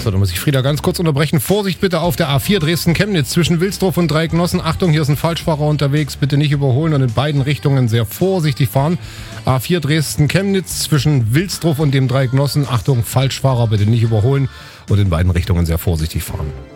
So, da muss ich Frieda ganz kurz unterbrechen. Vorsicht bitte auf der A4 Dresden-Chemnitz zwischen Wilsdorf und Dreignossen. Achtung, hier ist ein Falschfahrer unterwegs. Bitte nicht überholen und in beiden Richtungen sehr vorsichtig fahren. A4 Dresden-Chemnitz zwischen Wilsdorf und dem Dreignossen. Achtung, Falschfahrer, bitte nicht überholen und in beiden Richtungen sehr vorsichtig fahren.